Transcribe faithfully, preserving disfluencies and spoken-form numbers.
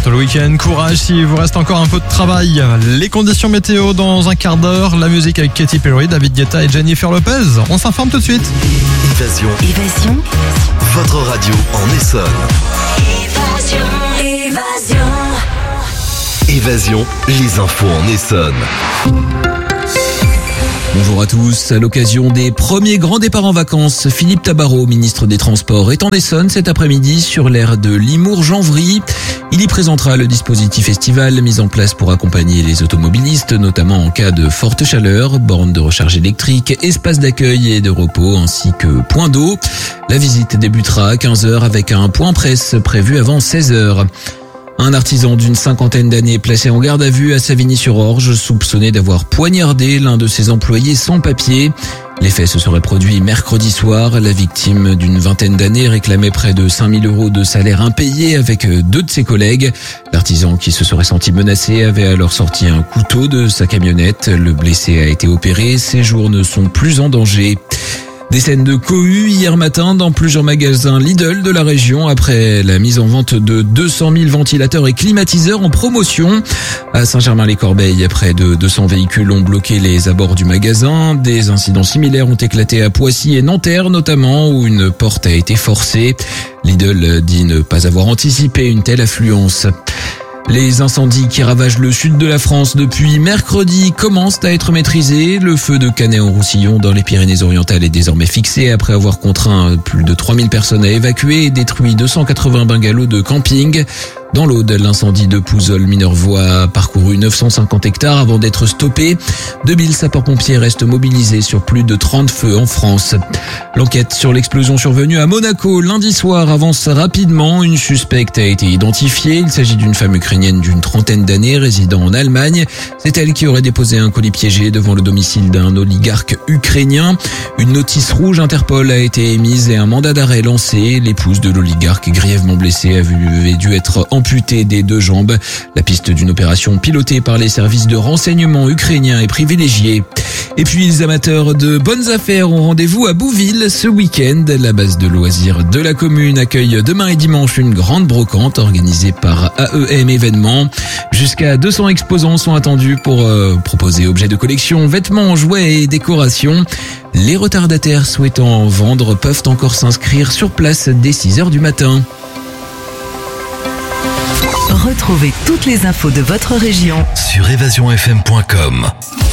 bientôt le week-end. Courage s'il vous reste encore un peu de travail. Les conditions météo dans un quart d'heure. La musique avec Katy Perry, David Guetta et Jennifer Lopez. On s'informe tout de suite. Évasion. Évasion. Votre radio en Essonne. Évasion. Évasion. Évasion, les infos en Essonne. Bonjour à tous. À l'occasion des premiers grands départs en vacances, Philippe Tabarot, ministre des Transports, est en Essonne cet après-midi sur l'aire de Limours-Janvry. Il y présentera le dispositif estival mis en place pour accompagner les automobilistes, notamment en cas de forte chaleur, bornes de recharge électrique, espaces d'accueil et de repos, ainsi que points d'eau. La visite débutera à quinze heures avec un point presse prévu avant seize heures. Un artisan d'une cinquantaine d'années placé en garde à vue à Savigny-sur-Orge, soupçonné d'avoir poignardé l'un de ses employés sans papier. Les faits se seraient produits mercredi soir. La victime d'une vingtaine d'années réclamait près de cinq mille euros de salaire impayé avec deux de ses collègues. L'artisan, qui se serait senti menacé, avait alors sorti un couteau de sa camionnette. Le blessé a été opéré. Ses jours ne sont plus en danger. Des scènes de cohue hier matin dans plusieurs magasins Lidl de la région après la mise en vente de deux cent mille ventilateurs et climatiseurs en promotion. À Saint-Germain-les-Corbeilles, près de deux cents véhicules ont bloqué les abords du magasin. Des incidents similaires ont éclaté à Poissy et Nanterre notamment, où une porte a été forcée. Lidl dit ne pas avoir anticipé une telle affluence. Les incendies qui ravagent le sud de la France depuis mercredi commencent à être maîtrisés. Le feu de Canet-en-Roussillon dans les Pyrénées-Orientales est désormais fixé après avoir contraint plus de trois mille personnes à évacuer et détruit deux cent quatre-vingts bungalows de camping. Dans l'Aude, l'incendie de Pouzol-Minervois a parcouru neuf cent cinquante hectares avant d'être stoppé. deux mille sapeurs-pompiers restent mobilisés sur plus de trente feux en France. L'enquête sur l'explosion survenue à Monaco lundi soir avance rapidement. Une suspecte a été identifiée. Il s'agit d'une femme ukrainienne d'une trentaine d'années résidant en Allemagne. C'est elle qui aurait déposé un colis piégé devant le domicile d'un oligarque ukrainien. Une notice rouge Interpol a été émise et un mandat d'arrêt lancé. L'épouse de l'oligarque grièvement blessée avait dû être amputée des deux jambes. La piste d'une opération pilotée par les services de renseignement ukrainiens est privilégiée. Et puis les amateurs de bonnes affaires ont rendez-vous à Bouville ce week-end. La base de loisirs de la commune accueille demain et dimanche une grande brocante organisée par A E M Événements. Jusqu'à deux cents exposants sont attendus pour euh, proposer objets de collection, vêtements, jouets et décorations. Les retardataires souhaitant vendre peuvent encore s'inscrire sur place dès six heures du matin. Retrouvez toutes les infos de votre région sur évasion f m point com.